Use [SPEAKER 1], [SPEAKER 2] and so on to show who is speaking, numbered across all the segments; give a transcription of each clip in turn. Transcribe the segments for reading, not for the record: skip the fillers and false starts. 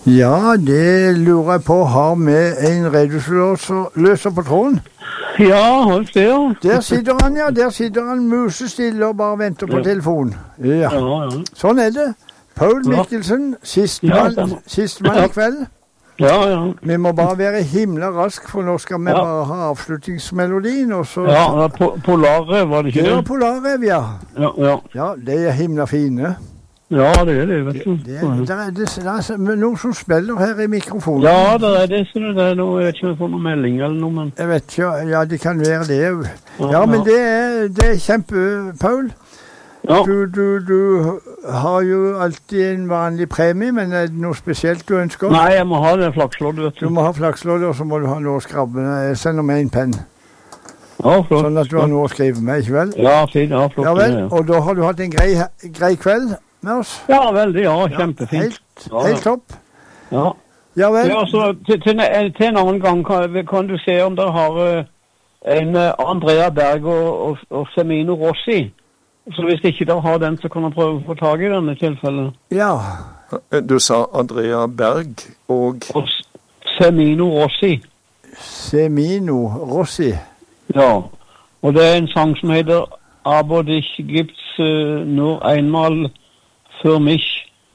[SPEAKER 1] Ja, det lurer jeg på. Har vi en radioløser på tråden?
[SPEAKER 2] Ja, hold det, ja.
[SPEAKER 1] Der sitter han, ja. Der sitter han musestille og bare venter på telefon. Ja. Sånn er det. Paul Mikkelsen, sistemann i kveld.
[SPEAKER 2] Ja.
[SPEAKER 1] Vi må bare være himla rask, for nå skal vi bare ha avslutningsmelodien, og så...
[SPEAKER 2] Ja, Polarrev, var det ikke det?
[SPEAKER 1] Det var Polarrev, ja. Ja, det er himla fine.
[SPEAKER 2] Ja, det er det, vet du.
[SPEAKER 1] Det er noen som spiller her i mikrofonen.
[SPEAKER 2] Ja, det er det, så det er noe, jeg vet ikke om jeg får noen melding eller noe, men...
[SPEAKER 1] Jeg vet ikke, ja, det kan være det. Ja, men det er kjempe, Paul. Ja. Du har jo alltid en vanlig premie, men er det noe spesielt du ønsker?
[SPEAKER 2] Nei, jeg må ha det flakslådet, vet du.
[SPEAKER 1] Du må ha flakslådet, og så må du ha noe å skrabbe. Jeg sender meg en penn.
[SPEAKER 2] Ja, flott.
[SPEAKER 1] Sånn at du har noe å skrive med, ikke vel?
[SPEAKER 2] Ja, fint, ja, flott.
[SPEAKER 1] Ja vel, og da har du hatt en grei kveld med oss?
[SPEAKER 2] Ja, veldig, ja, kjempefint.
[SPEAKER 1] Helt topp.
[SPEAKER 2] Ja.
[SPEAKER 1] Ja vel.
[SPEAKER 2] Ja, så til en annen gang kan du se om dere har en Andrea Berg og Semino Rossi. Så hvis ikke dere har den, så kan dere prøve å få tag i denne tilfellet.
[SPEAKER 1] Ja.
[SPEAKER 3] Du sa Andrea Berg og
[SPEAKER 2] Semino Rossi.
[SPEAKER 1] Semino Rossi.
[SPEAKER 2] Ja, og det er en sang som heter Aber dich gibt's nur einmal für mich.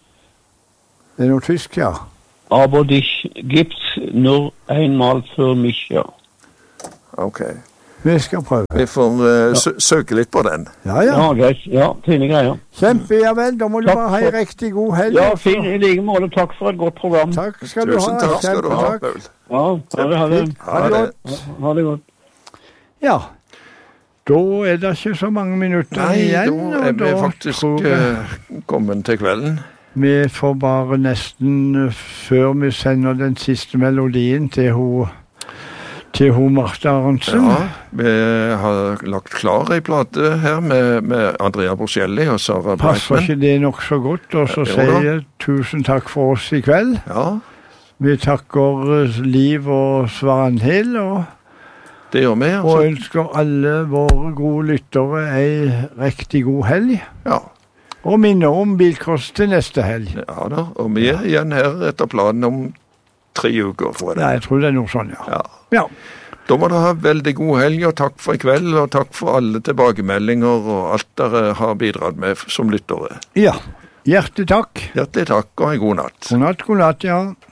[SPEAKER 1] Det er noe tysk, ja.
[SPEAKER 2] Aber dich gibt's nur einmal für mich, ja.
[SPEAKER 3] Ok.
[SPEAKER 1] Vi skal prøve.
[SPEAKER 3] Vi får søke litt på den.
[SPEAKER 1] Ja.
[SPEAKER 2] Ja, greit. Ja, fine greier.
[SPEAKER 1] Kjempe, ja vel. Da må du bare ha en riktig god helg.
[SPEAKER 2] Ja, fin. I like måte. Takk for et godt program.
[SPEAKER 1] Takk skal du ha.
[SPEAKER 3] Tusen takk skal du ha, Paul.
[SPEAKER 2] Ja, ha det. Ha det godt.
[SPEAKER 1] Ja. Da er det ikke så mange minutter igjen.
[SPEAKER 3] Nei, da er vi faktisk kommet til kvelden.
[SPEAKER 1] Vi får bare nesten, før vi sender den siste melodien til hun Martha Arntzen.
[SPEAKER 3] Ja, vi har lagt klar en plate her med Andrea Bocelli og Sarah Brightman.
[SPEAKER 1] Passer ikke det nok så godt, og så sier jeg tusen takk for oss i kveld.
[SPEAKER 3] Ja.
[SPEAKER 1] Vi takker Liv og Svanhild,
[SPEAKER 3] det gjør vi, altså.
[SPEAKER 1] Og ønsker alle våre gode lyttere en riktig god helg. Ja. Og minner om bilkross til neste helg.
[SPEAKER 3] Ja da, og vi er igjen her etter planen om 3 uker, tror jeg.
[SPEAKER 1] Nei, jeg tror det er noe sånn, ja.
[SPEAKER 3] Da må dere ha veldig god helg, og takk for i kveld, og takk for alle tilbakemeldinger og alt dere har bidratt med som lyttere.
[SPEAKER 1] Ja, hjertelig takk.
[SPEAKER 3] Hjertelig takk, og en god natt.
[SPEAKER 1] God natt, ja.